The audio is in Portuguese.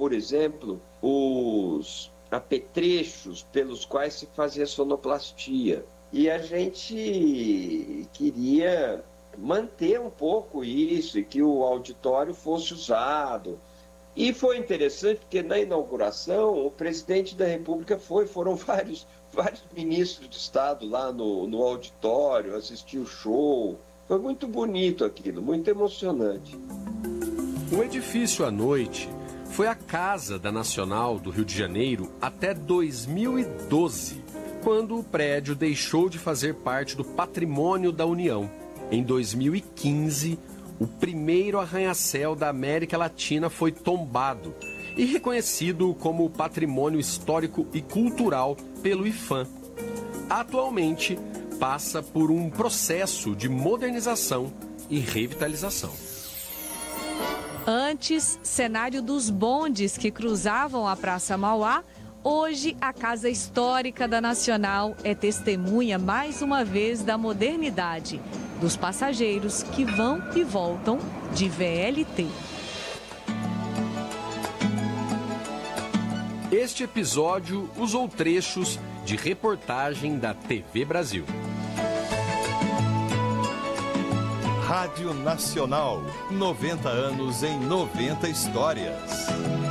por exemplo, os apetrechos pelos quais se fazia sonoplastia. E a gente queria manter um pouco isso e que o auditório fosse usado. E foi interessante porque na inauguração o presidente da República foram vários ministros de Estado lá no auditório, assistir o show. Foi muito bonito aquilo, muito emocionante. O edifício à noite foi a casa da Nacional do Rio de Janeiro até 2012, quando o prédio deixou de fazer parte do patrimônio da União. Em 2015, o primeiro arranha-céu da América Latina foi tombado e reconhecido como patrimônio histórico e cultural pelo IPHAN. Atualmente, passa por um processo de modernização e revitalização. Antes, cenário dos bondes que cruzavam a Praça Mauá, hoje a Casa Histórica da Nacional é testemunha mais uma vez da modernidade, dos passageiros que vão e voltam de VLT. Este episódio usou trechos de reportagem da TV Brasil. Rádio Nacional, 90 anos em 90 histórias.